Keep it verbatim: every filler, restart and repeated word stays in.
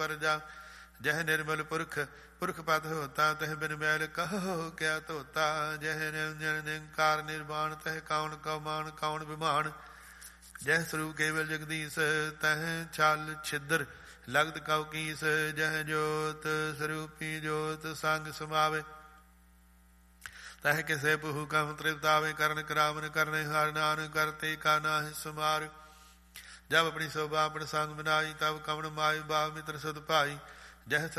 ਵਰਜਾ। ਜਹ ਨਿਰਮਲ ਪੁਰਖ ਪੁਰਖ ਪਦ ਹੋਤਾ, ਤਹ ਬਿਨ ਮੈਲ ਕਹੋ ਕਿਆ ਧੋਤਾ। ਜਹ ਨਿਰੰਜਨ ਨਿਰੰਕਾਰ ਨਿਰਵਾਣ, ਤਹ ਕੌਣ ਕਉ ਮਾਨ ਕੌਣ ਬਿਮਾਨ। ਜਹ ਸਰੂਪ ਕੇਵਲ ਜਗਦੀਸ਼, ਤਹ ਛਲ ਛਿਦਰ ਲਗਤ ਕਉ ਕੀਸ। ਜਹ ਜੋਤ ਸਰੂਪੀ ਜੋਤ ਸੰਗ ਸਮਾਵੇ, ਤਹ ਕਿਸੇ ਪੁਹੁ ਕਮ ਤ੍ਰਿਪਤਾਵੇ। ਕਰਨ ਕਰਾਵਨ ਕਰਨੇ ਹਰ ਨਾਨਕ, ਕਰਤੇ ਕਾ ਨਾਹਿ ਸਮਾਰ। ਜਬ ਆਪਣੀ ਸੋਭਾ ਆਪਣ ਸੰਗ ਬਨਾਈ, ਤਬ ਕਵਣ ਮਾਈ ਬਾਪ ਮਿੱਤਰ ਸੁਧ ਭਾਈ। ਜਹ